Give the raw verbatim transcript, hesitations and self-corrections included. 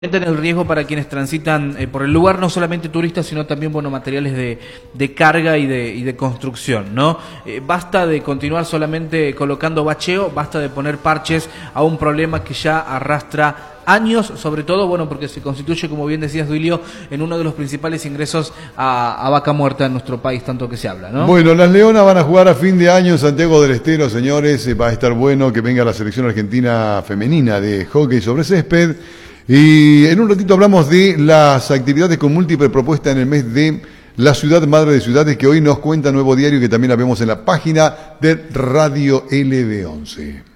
En el riesgo para quienes transitan eh, por el lugar, no solamente turistas, sino también bueno, materiales de, de carga y de, y de construcción, ¿no? Eh, basta de continuar solamente colocando bacheo, basta de poner parches a un problema que ya arrastra años, sobre todo, bueno, porque se constituye, como bien decías, Duilio, en uno de los principales ingresos a, a vaca muerta en nuestro país, tanto que se habla, ¿no? Bueno, las Leonas van a jugar a fin de año en Santiago del Estero, señores. Va a estar bueno que venga la selección argentina femenina de hockey sobre césped. Y en un ratito hablamos de las actividades con múltiple propuesta en el mes de la ciudad madre de ciudades, que hoy nos cuenta Nuevo Diario y que también la vemos en la página de Radio L B once.